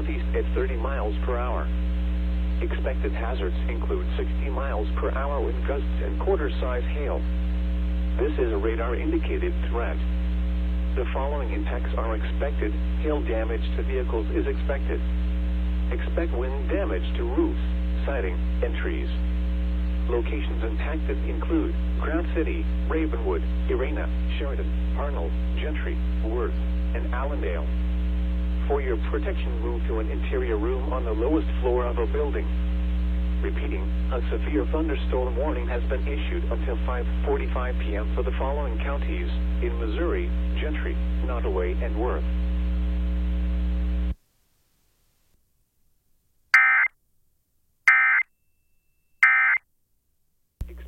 northeast at 30 miles per hour. Expected hazards include 60 miles per hour wind gusts and quarter-size hail. This is a radar-indicated threat. The following impacts are expected. Hail damage to vehicles is expected. Expect wind damage to roofs, siding, and trees. Locations impacted include Ground City, Ravenwood, Irena, Sheridan, Arnold, Gentry, Worth, and Allendale. For your protection, move to an interior room on the lowest floor of a building. Repeating, a severe thunderstorm warning has been issued until 5:45 p.m. for the following counties in Missouri: Gentry, Nottoway, and Worth.